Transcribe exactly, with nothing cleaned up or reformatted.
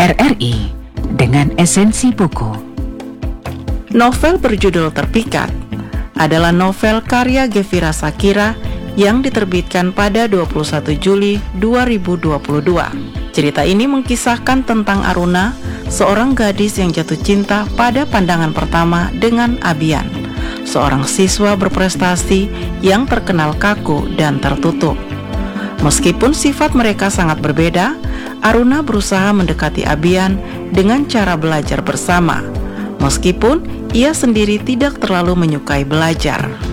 R R I dengan esensi buku. Novel berjudul Terpikat adalah novel karya Gevira Sakira yang diterbitkan pada dua puluh satu Juli dua ribu dua puluh dua. Cerita ini mengkisahkan tentang Aruna, seorang gadis yang jatuh cinta pada pandangan pertama dengan Abian, seorang siswa berprestasi yang terkenal kaku dan tertutup. Meskipun sifat mereka sangat berbeda, Aruna berusaha mendekati Abian dengan cara belajar bersama, meskipun ia sendiri tidak terlalu menyukai belajar.